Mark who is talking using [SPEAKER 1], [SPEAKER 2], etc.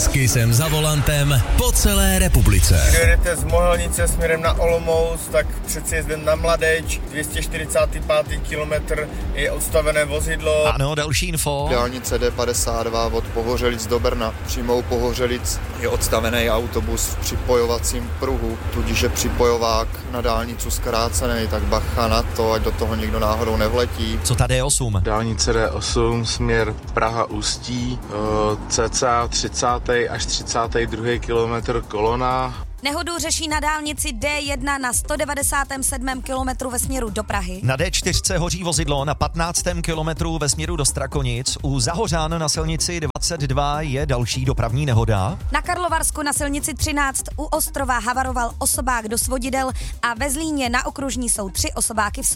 [SPEAKER 1] S Kissem za volantem po celé republice.
[SPEAKER 2] Když jedete z Mohelnice směrem na Olomouc, tak před sjezdem na Mladeč, 245. kilometr je odstavené vozidlo.
[SPEAKER 3] Ano, další info.
[SPEAKER 4] Dálnice D52 od Pohořelic do Brna. Přímo u Pohořelic je odstavený autobus v připojovacím pruhu, tudíž je připojovák na dálnici zkrácený, tak bacha na to, ať do toho někdo náhodou nevletí.
[SPEAKER 3] Co ta D8?
[SPEAKER 5] Dálnice D8, směr Praha-Ústí, cca 30. až 32. kilometr kolona.
[SPEAKER 6] Nehodu řeší na dálnici D1 na 197. kilometru ve směru do Prahy.
[SPEAKER 3] Na D4 hoří vozidlo na 15. kilometru ve směru do Strakonic. U Zahořán na silnici 22 je další dopravní nehoda.
[SPEAKER 6] Na Karlovarsku na silnici 13 u Ostrova havaroval osobák do svodidel a ve Zlíně na okružní jsou 3 osobáky v